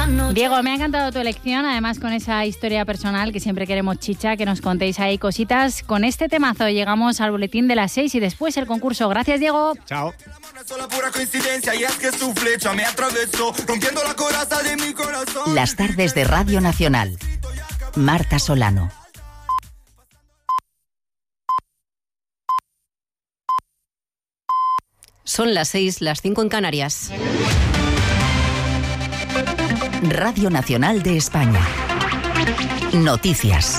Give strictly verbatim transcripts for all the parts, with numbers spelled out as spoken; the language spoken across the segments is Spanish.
la noche. Diego, me ha encantado tu elección, además con esa historia personal que siempre queremos, chicha, que nos contéis ahí cositas. Con este temazo llegamos al boletín de las seis y después el concurso. Gracias, Diego. Chao. Las tardes de Radio Nacional. Marta Solano. Son las seis, las cinco en Canarias. Radio Nacional de España. Noticias.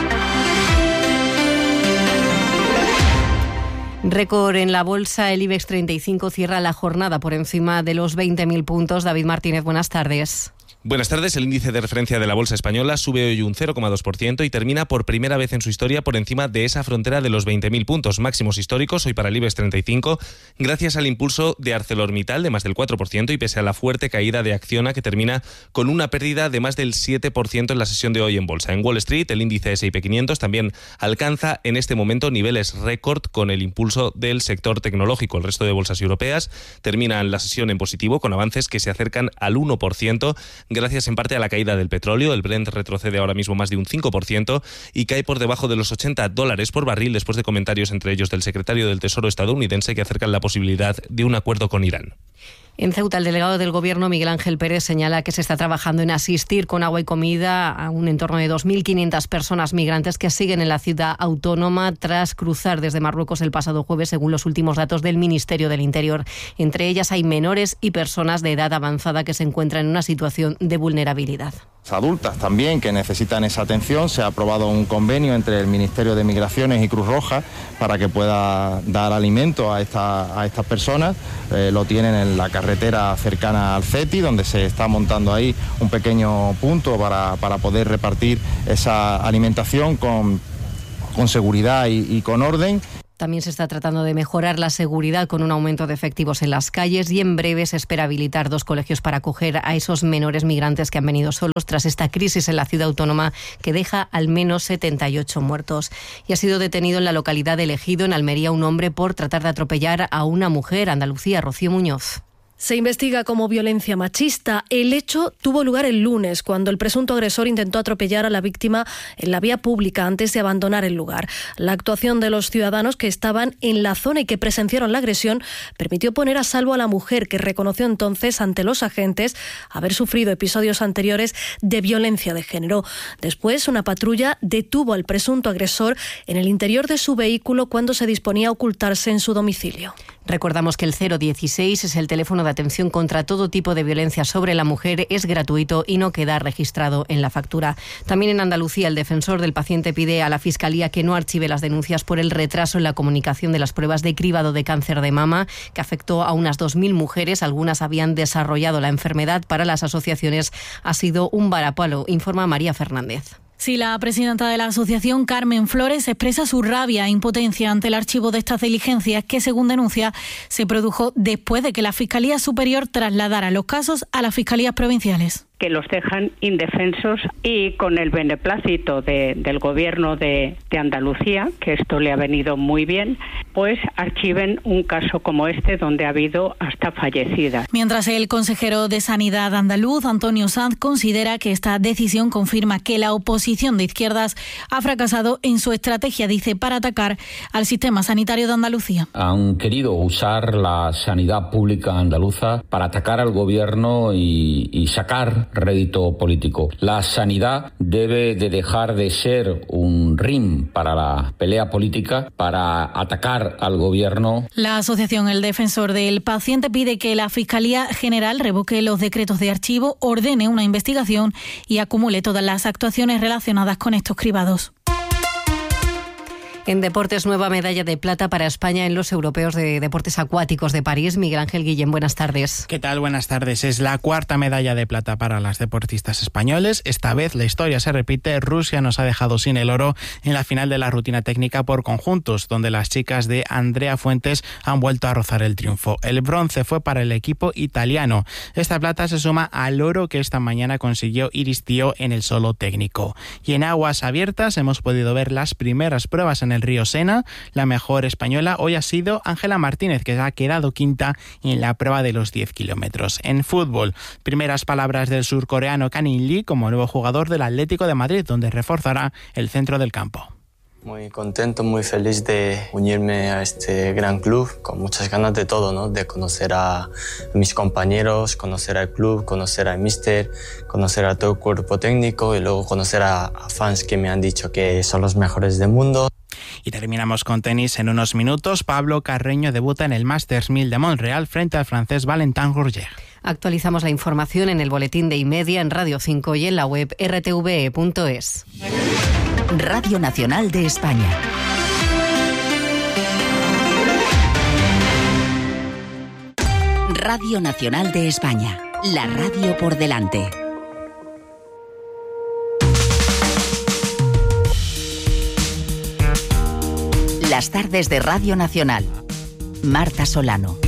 Récord en la bolsa, el IBEX treinta y cinco cierra la jornada por encima de los veinte mil puntos. David Martínez, buenas tardes. Buenas tardes. El índice de referencia de la bolsa española sube hoy un cero coma dos por ciento y termina por primera vez en su historia por encima de esa frontera de los veinte mil puntos, máximos históricos hoy para el IBEX treinta y cinco, gracias al impulso de ArcelorMittal de más del cuatro por ciento y pese a la fuerte caída de Acciona, que termina con una pérdida de más del siete por ciento en la sesión de hoy en bolsa. En Wall Street, el índice ese y pe quinientos también alcanza en este momento niveles récord con el impulso del sector tecnológico. El resto de bolsas europeas terminan la sesión en positivo con avances que se acercan al uno por ciento, gracias en parte a la caída del petróleo. El Brent retrocede ahora mismo más de un cinco por ciento y cae por debajo de los ochenta dólares por barril después de comentarios entre ellos del secretario del Tesoro estadounidense que acercan la posibilidad de un acuerdo con Irán. En Ceuta, el delegado del Gobierno, Miguel Ángel Pérez, señala que se está trabajando en asistir con agua y comida a un entorno de dos mil quinientas personas migrantes que siguen en la ciudad autónoma tras cruzar desde Marruecos el pasado jueves, según los últimos datos del Ministerio del Interior. Entre ellas hay menores y personas de edad avanzada que se encuentran en una situación de vulnerabilidad. Adultas también que necesitan esa atención. Se ha aprobado un convenio entre el Ministerio de Migraciones y Cruz Roja para que pueda dar alimento a, esta, a estas personas. Eh, lo tienen en la carretera cercana al CETI, donde se está montando ahí un pequeño punto para, para poder repartir esa alimentación con, con seguridad y, y con orden. También se está tratando de mejorar la seguridad con un aumento de efectivos en las calles y en breve se espera habilitar dos colegios para acoger a esos menores migrantes que han venido solos tras esta crisis en la ciudad autónoma que deja al menos setenta y ocho muertos. Y ha sido detenido en la localidad de Ejido, en Almería, un hombre por tratar de atropellar a una mujer. Andalucía, Rocío Muñoz. Se investiga como violencia machista. El hecho tuvo lugar el lunes, cuando el presunto agresor intentó atropellar a la víctima en la vía pública antes de abandonar el lugar. La actuación de los ciudadanos que estaban en la zona y que presenciaron la agresión permitió poner a salvo a la mujer, que reconoció entonces ante los agentes haber sufrido episodios anteriores de violencia de género. Después, una patrulla detuvo al presunto agresor en el interior de su vehículo cuando se disponía a ocultarse en su domicilio. Recordamos que el cero dieciséis es el teléfono de atención contra todo tipo de violencia sobre la mujer, es gratuito y no queda registrado en la factura. También en Andalucía, el defensor del paciente pide a la Fiscalía que no archive las denuncias por el retraso en la comunicación de las pruebas de cribado de cáncer de mama, que afectó a unas dos mil mujeres. Algunas habían desarrollado la enfermedad. Para las asociaciones ha sido un varapalo, informa María Fernández. Sí, la presidenta de la asociación, Carmen Flores, expresa su rabia e impotencia ante el archivo de estas diligencias que, según denuncia, se produjo después de que la Fiscalía Superior trasladara los casos a las fiscalías provinciales. Que los dejan indefensos y con el beneplácito de, del gobierno de, de Andalucía, que esto le ha venido muy bien, pues archiven un caso como este donde ha habido hasta fallecidas. Mientras el consejero de Sanidad andaluz, Antonio Sanz, considera que esta decisión confirma que la oposición de izquierdas ha fracasado en su estrategia, dice, para atacar al sistema sanitario de Andalucía. Han querido usar la sanidad pública andaluza para atacar al gobierno y, y sacar rédito político. La sanidad debe de dejar de ser un ring para la pelea política, para atacar al gobierno. La asociación El Defensor del Paciente pide que la Fiscalía General revoque los decretos de archivo, ordene una investigación y acumule todas las actuaciones relacionadas con estos cribados. En deportes, nueva medalla de plata para España en los europeos de deportes acuáticos de París. Miguel Ángel Guillén, buenas tardes. ¿Qué tal? Buenas tardes. Es la cuarta medalla de plata para las deportistas españoles. Esta vez la historia se repite. Rusia nos ha dejado sin el oro en la final de la rutina técnica por conjuntos, donde las chicas de Andrea Fuentes han vuelto a rozar el triunfo. El bronce fue para el equipo italiano. Esta plata se suma al oro que esta mañana consiguió Iris Tío en el solo técnico. Y en aguas abiertas hemos podido ver las primeras pruebas en el río Sena. La mejor española hoy ha sido Ángela Martínez, que ha quedado quinta en la prueba de los diez kilómetros. En fútbol, primeras palabras del surcoreano Kang In-lee como nuevo jugador del Atlético de Madrid, donde reforzará el centro del campo. Muy contento, muy feliz de unirme a este gran club, con muchas ganas de todo, ¿no? De conocer a mis compañeros, conocer al club, conocer al míster, conocer a todo el cuerpo técnico y luego conocer a, a fans que me han dicho que son los mejores del mundo. Y terminamos con tenis en unos minutos. Pablo Carreño debuta en el Masters mil de Montreal frente al francés Valentin Rougier. Actualizamos la información en el boletín de iMedia, en Radio cinco y en la web r t v e punto es. Radio Nacional de España. Radio Nacional de España. La radio por delante. Las tardes de Radio Nacional. Marta Solano.